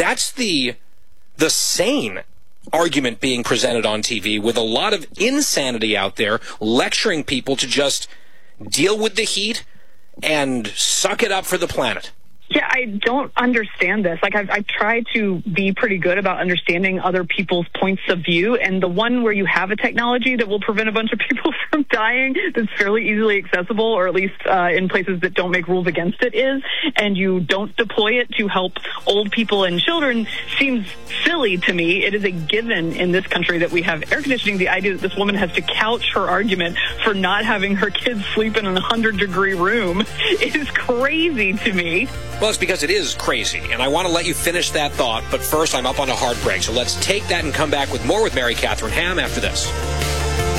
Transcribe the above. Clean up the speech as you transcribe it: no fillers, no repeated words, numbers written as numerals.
that's the sane argument being presented on TV, with a lot of insanity out there lecturing people to just deal with the heat and suck it up for the planet. Yeah, I don't understand this. Like, I try to be pretty good about understanding other people's points of view, and the one where you have a technology that will prevent a bunch of people from dying that's fairly easily accessible, or at least in places that don't make rules against it is, and you don't deploy it to help old people and children, seems silly to me. It is a given in this country that we have air conditioning. The idea that this woman has to couch her argument for not having her kids sleep in a 100-degree room is crazy to me. Well, it's because it is crazy, and I want to let you finish that thought, but first I'm up on a hard break, so let's take that and come back with more with Mary Catherine Ham after this.